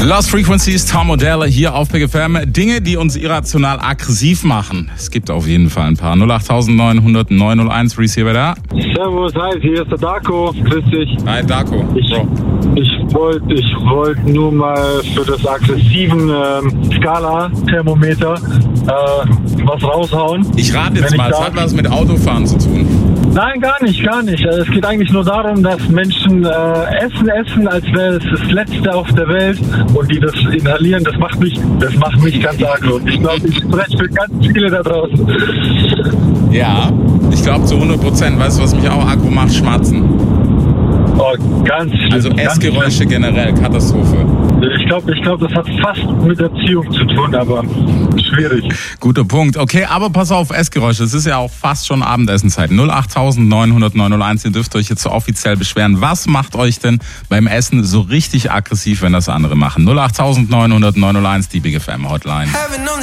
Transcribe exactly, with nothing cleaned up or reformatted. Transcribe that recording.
Lost Frequencies, Tom Odell hier auf Big F M. Dinge, die uns irrational aggressiv machen. Es gibt auf jeden Fall ein paar. null acht neun null null neun null eins, Reese hier bei da. Servus, hi, hier ist der Darko. Grüß dich. Hi Darko. Ich, ich wollte ich wollt nur mal für das aggressiven ähm, Skala-Thermometer äh, was raushauen. Ich rate jetzt Wenn mal, ich es darf. hat was mit Autofahren zu tun. Nein, gar nicht, gar nicht. Es geht eigentlich nur darum, dass Menschen äh, Essen essen, als wäre es das Letzte auf der Welt und die das inhalieren. Das macht mich, das macht mich ganz arg. Und ich glaube, ich spreche für ganz viele da draußen. Ja, ich glaube zu hundert Prozent. Weißt du, was mich auch aggro macht? Schmatzen. Oh, ganz schlimm. Also ganz Essgeräusche schlimm. generell, Katastrophe. Ich glaube, ich glaub, das hat fast mit Erziehung zu tun, aber schwierig. Guter Punkt. Okay, aber pass auf, Essgeräusche. Es ist ja auch fast schon Abendessenzeit. null acht neun null null neun null eins, ihr dürft euch jetzt so offiziell beschweren. Was macht euch denn beim Essen so richtig aggressiv, wenn das andere machen? null acht neun null null neun null eins, die Big F M Hotline.